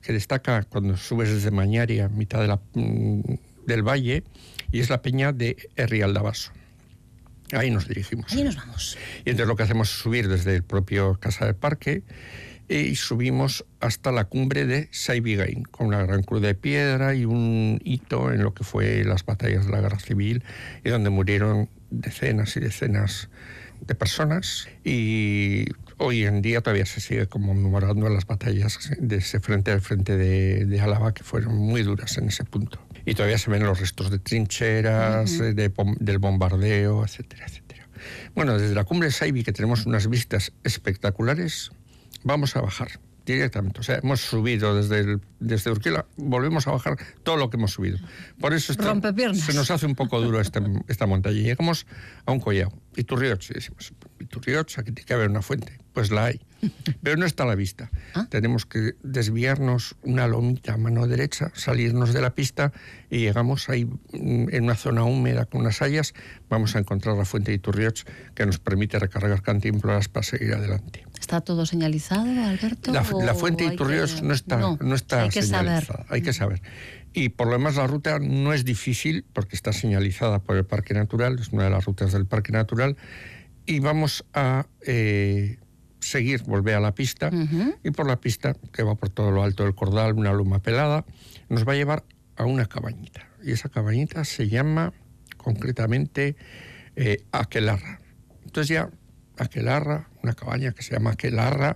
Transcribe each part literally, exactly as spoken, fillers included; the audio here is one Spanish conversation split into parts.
que destaca cuando subes desde Mañaria, mitad de la, del valle, y es la peña de Herrialdabaso. Ahí nos dirigimos. Ahí nos vamos. Y entonces lo que hacemos es subir desde el propio Casa del Parque y subimos hasta la cumbre de Saibigain, con una gran cruz de piedra y un hito en lo que fue las batallas de la Guerra Civil, y donde murieron decenas y decenas de personas, y hoy en día todavía se sigue conmemorando las batallas de ese frente al frente de, de Álava, que fueron muy duras en ese punto. Y todavía se ven los restos de trincheras, uh-huh. de, del bombardeo, etcétera, etcétera. Bueno, desde la cumbre de Saibi, que tenemos unas vistas espectaculares, vamos a bajar directamente. O sea, hemos subido desde, el, desde Urquiola, volvemos a bajar todo lo que hemos subido. Por eso está, se nos hace un poco duro esta, esta montaña. Llegamos a un collado, Iturrioch, y decimos, Iturrioch, aquí tiene que haber una fuente. Pues la hay, pero no está a la vista. ¿Ah? Tenemos que desviarnos una lomita a mano derecha, salirnos de la pista, y llegamos ahí en una zona húmeda con unas hayas. Vamos a encontrar la fuente de Iturrioch, que nos permite recargar cantimploras para seguir adelante. ¿Está todo señalizado, Alberto? La, la fuente de Iturrioch que... no está, no, no está hay que señalizada, saber. hay que saber. Y por lo demás la ruta no es difícil, porque está señalizada por el Parque Natural, es una de las rutas del Parque Natural, y vamos a... Eh, seguir, volver a la pista, uh-huh. y por la pista, que va por todo lo alto del Cordal, una loma pelada, nos va a llevar a una cabañita. Y esa cabañita se llama, concretamente, eh, Aquelarra. Entonces ya, Aquelarra, una cabaña que se llama Aquelarra,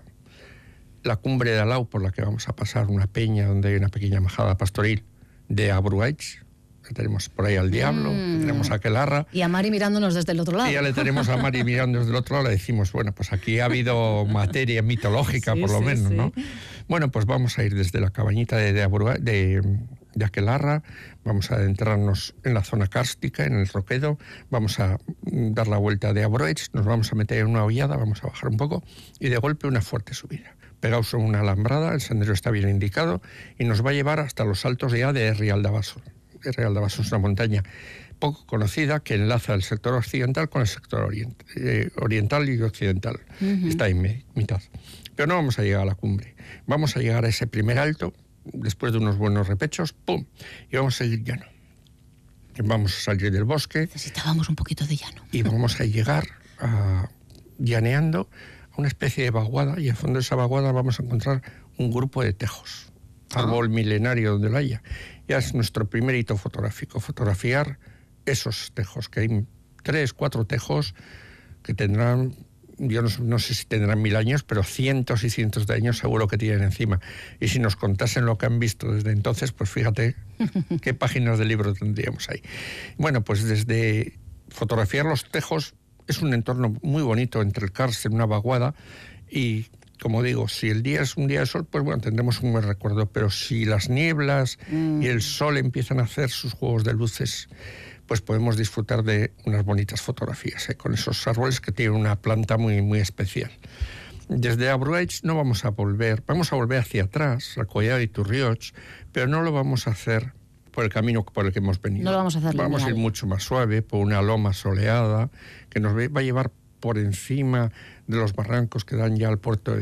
la cumbre de Alau, por la que vamos a pasar, una peña donde hay una pequeña majada pastoril de Abruaich. Tenemos por ahí al diablo, mm. tenemos a Aquelarra. Y a Mari mirándonos desde el otro lado. Y ya le tenemos a Mari mirando desde el otro lado, le decimos, bueno, pues aquí ha habido materia mitológica, sí, por lo sí, menos, sí. ¿no? Bueno, pues vamos a ir desde la cabañita de, de, de, de Aquelarra, vamos a adentrarnos en la zona cárstica, en el Roquedo, vamos a dar la vuelta de Abruaich, nos vamos a meter en una hollada, vamos a bajar un poco, y de golpe una fuerte subida. Pegados en una alambrada, el sendero está bien indicado, y nos va a llevar hasta los altos ya de Herrialdabaso. Herrialdabaso es una montaña poco conocida que enlaza el sector occidental con el sector orient, eh, oriental y occidental. Uh-huh. Está en mitad. Pero no vamos a llegar a la cumbre. Vamos a llegar a ese primer alto, después de unos buenos repechos, ¡pum! Y vamos a seguir llano. Vamos a salir del bosque. Necesitábamos un poquito de llano. Y vamos a llegar a, llaneando a una especie de vaguada, y al fondo de esa vaguada vamos a encontrar un grupo de tejos. Árbol ah. milenario donde lo haya. Ya es nuestro primer hito fotográfico, fotografiar esos tejos, que hay tres, cuatro tejos que tendrán, yo no, no sé si tendrán mil años, pero cientos y cientos de años seguro que tienen encima. Y si nos contasen lo que han visto desde entonces, pues fíjate qué páginas de libro tendríamos ahí. Bueno, pues desde fotografiar los tejos es un entorno muy bonito entre el karst en una vaguada, y como digo, si el día es un día de sol, pues bueno, tendremos un buen recuerdo, pero si las nieblas mm. y el sol empiezan a hacer sus juegos de luces, pues podemos disfrutar de unas bonitas fotografías, ¿eh? Con esos árboles que tienen una planta muy, muy especial. Desde Abruaich no vamos a volver, vamos a volver hacia atrás, al collado de Iturrioch, pero no lo vamos a hacer por el camino por el que hemos venido. No lo vamos a hacer Vamos lineal. a ir mucho más suave, por una loma soleada, que nos va a llevar por encima de los barrancos que dan ya al puerto de